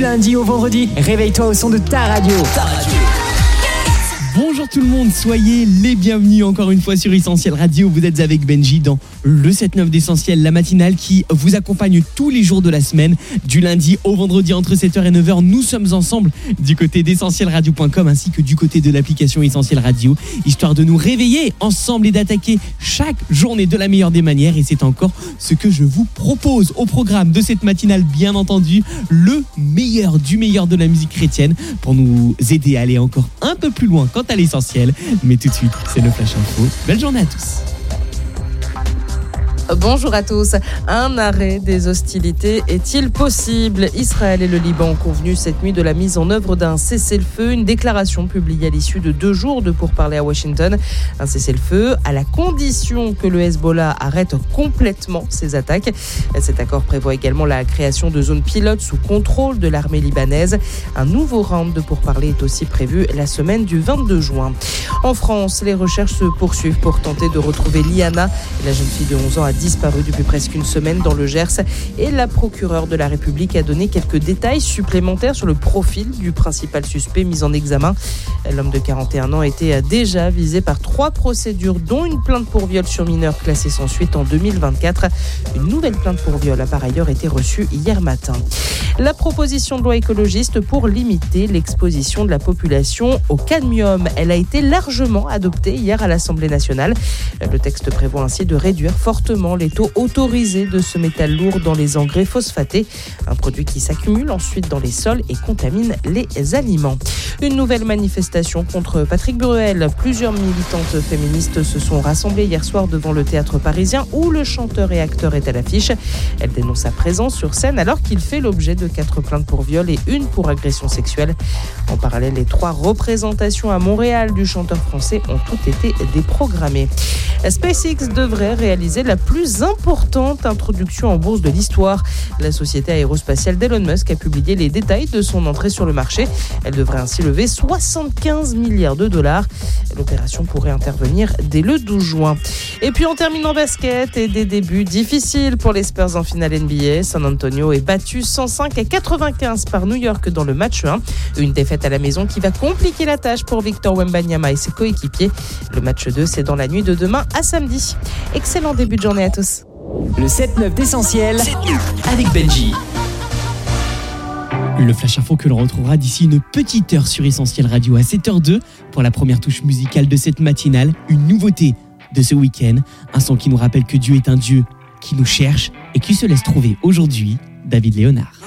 lundi au vendredi, réveille-toi au son de ta radio. Bonjour tout le monde, soyez les bienvenus encore une fois sur Essentiel Radio. Vous êtes avec Benji dans le 7-9 d'Essentiel, la matinale qui vous accompagne tous les jours de la semaine, du lundi au vendredi entre 7h et 9h. Nous sommes ensemble du côté d'essentielradio.com ainsi que du côté de l'application Essentiel Radio, histoire de nous réveiller ensemble et d'attaquer chaque journée de la meilleure des manières. Et c'est encore ce que je vous propose au programme de cette matinale, bien entendu, le meilleur du meilleur de la musique chrétienne pour nous aider à aller encore un peu plus loin quant à l'essentiel. Mais tout de suite, c'est le Flash Info. Belle journée à tous. Bonjour à tous. Un arrêt des hostilités est-il possible ? Israël et le Liban ont convenu cette nuit de la mise en œuvre d'un cessez-le-feu. Une déclaration publiée à l'issue de 2 jours de pourparlers à Washington. Un cessez-le-feu à la condition que le Hezbollah arrête complètement ses attaques. Cet accord prévoit également la création de zones pilotes sous contrôle de l'armée libanaise. Un nouveau round de pourparlers est aussi prévu la semaine du 22 juin. En France, les recherches se poursuivent pour tenter de retrouver Liana. La jeune fille de 11 ans a disparu depuis presque une semaine dans le Gers et la procureure de la République a donné quelques détails supplémentaires sur le profil du principal suspect mis en examen. L'homme de 41 ans était déjà visé par 3 procédures, dont une plainte pour viol sur mineur classée sans suite en 2024. Une nouvelle plainte pour viol a par ailleurs été reçue hier matin. La proposition de loi écologiste pour limiter l'exposition de la population au cadmium, elle a été largement adoptée hier à l'Assemblée nationale. Le texte prévoit ainsi de réduire fortement les taux autorisés de ce métal lourd dans les engrais phosphatés, un produit qui s'accumule ensuite dans les sols et contamine les aliments. Une nouvelle manifestation contre Patrick Bruel. Plusieurs militantes féministes se sont rassemblées hier soir devant le théâtre parisien où le chanteur et acteur est à l'affiche. Elle dénonce sa présence sur scène alors qu'il fait l'objet de 4 plaintes pour viol et 1 pour agression sexuelle. En parallèle, les 3 représentations à Montréal du chanteur français ont toutes été déprogrammées. SpaceX devrait réaliser la plus importante introduction en bourse de l'histoire. La société aérospatiale d'Elon Musk a publié les détails de son entrée sur le marché. Elle devrait ainsi lever 75 milliards de dollars. L'opération pourrait intervenir dès le 12 juin. Et puis on termine en basket et des débuts difficiles pour les Spurs en finale NBA. San Antonio est battu 105-95 par New York dans le match 1. Une défaite à la maison qui va compliquer la tâche pour Victor Wembanyama et ses coéquipiers. Le match 2, c'est dans la nuit de demain à samedi. Excellent début de journée à tous. Le 7-9 d'Essentiel avec Benji. Le Flash Info que l'on retrouvera d'ici une petite heure sur Essentiel Radio à 7h02 pour la première touche musicale de cette matinale. Une nouveauté de ce week-end, un son qui nous rappelle que Dieu est un Dieu qui nous cherche et qui se laisse trouver aujourd'hui. David Léonard.